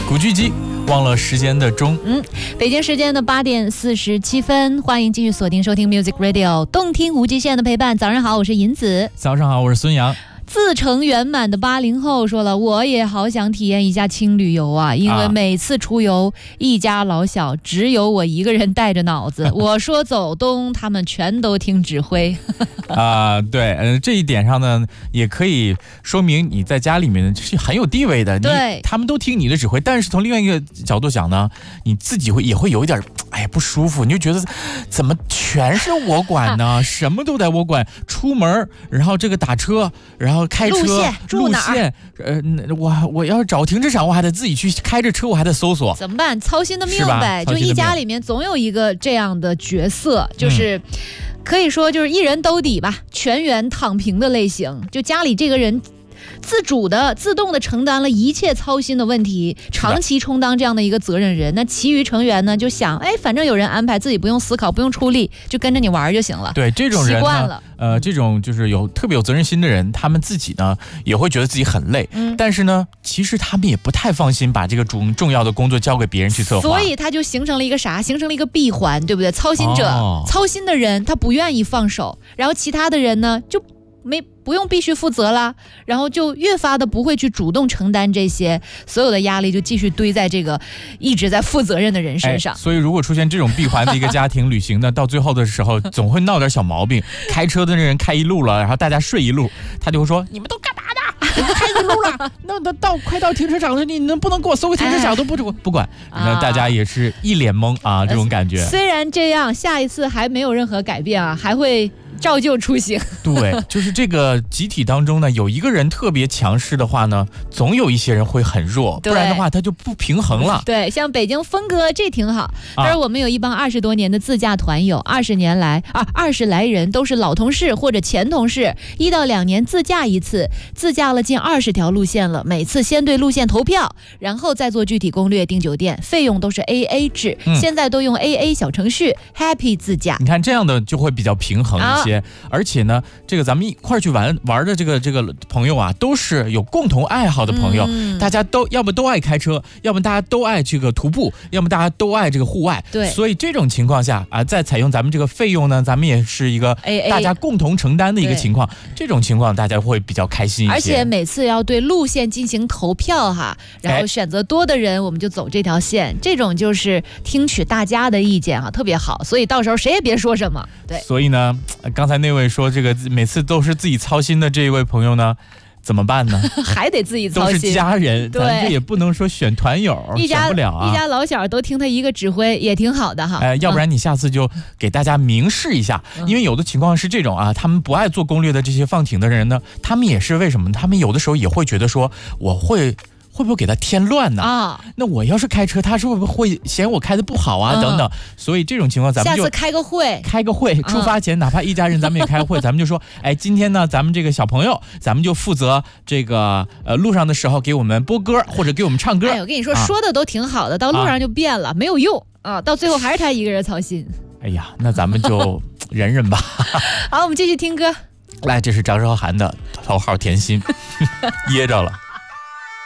古巨基忘了时间的钟。 北京时间的8点47分，欢迎继续锁定收听 Music Radio， 动听无极限的陪伴。早上好，我是银子。 早上好，我是孙杨。 自成圆满的80后说了，我也好想体验一下轻旅游啊，因为每次出游一家老小只有我一个人带着脑子，我说走东他们全都听指挥。 对，这一点上呢也可以说明你在家里面是很有地位的， 对， 他们都听你的指挥。但是从另外一个角度讲呢，你自己也会有一点不舒服，你就觉得怎么全是我管呢？什么都得我管，出门然后这个打车，然后开车路线， 我要是找停车场，我还得自己去开着车，我还得搜索， 怎么办？操心的命呗。就一家里面总有一个这样的角色，就是可以说就是一人兜底吧，全员躺平的类型。就家里这个人自主的、自动的承担了一切操心的问题，长期充当这样的一个责任人。那其余成员呢，就想，反正有人安排，自己不用思考，不用出力，就跟着你玩就行了。 对，这种人呢， 习惯了。 这种就是特别有责任心的人，他们自己呢也会觉得自己很累，但是呢，其实他们也不太放心把这个重要的工作交给别人去策划， 所以他就形成了一个啥？形成了一个闭环，对不对？操心者、操心的人，他不愿意放手，然后其他的人呢，就不用必须负责啦，然后就越发的不会去主动承担这些，所有的压力就继续堆在这个一直在负责任的人身上。 所以如果出现这种闭环的一个家庭旅行呢，到最后的时候总会闹点小毛病。开车的人开一路了，然后大家睡一路，他就会说你们都干嘛呢？我开一路了，那快到停车场了，你能不能给我搜个停车场都不管，那大家也是一脸懵啊，这种感觉。 虽然这样，下一次还没有任何改变啊，还会照旧出行。 对，就是这个集体当中呢，有一个人特别强势的话呢，总有一些人会很弱，不然的话他就不平衡了。 对，像北京峰哥这挺好。但是我们有一帮20多年的自驾团友，20来人都是老同事或者前同事，1到2年自驾一次，自驾了近20条路线了。每次先对路线投票，然后再做具体攻略、订酒店，费用都是 AA 制。现在都用 AA 小程序 Happy 自驾。 你看这样的就会比较平衡一些。而且呢，这个咱们一块去玩的这个朋友啊，都是有共同爱好的朋友，大家都要么都爱开车，要么大家都爱这个徒步，要么大家都爱这个户外。 对， 所以这种情况下啊，再采用咱们这个费用呢，咱们也是一个大家共同承担的一个情况。这种情况大家会比较开心一些。 而且每次要对路线进行投票哈，然后选择多的人，我们就走这条线。这种就是听取大家的意见哈，特别好。所以到时候谁也别说什么。对， 所以呢，刚才那位说这个每次都是自己操心的这一位朋友呢，怎么办呢？ 还得自己操心， 都是家人，咱这也不能说选团友，选不了啊。 一家老小都听他一个指挥，也挺好的哈。 要不然你下次就给大家明示一下，因为有的情况是这种啊，他们不爱做攻略的这些放艇的人呢，他们也是为什么？他们有的时候也会觉得说，会不会给他添乱呢？那我要是开车，他是会不会嫌我开的不好啊？等等。所以这种情况咱们就下次开个会， 出发前哪怕一家人咱们也开会，咱们就说，今天呢咱们这个小朋友，咱们就负责这个路上的时候给我们播歌或者给我们唱歌。 我跟你说，说的都挺好的，到路上就变了，没有用啊，到最后还是他一个人操心。 那咱们就忍吧。 好，我们继续听歌。 来，这是张韶涵的《头号甜心》，噎着了。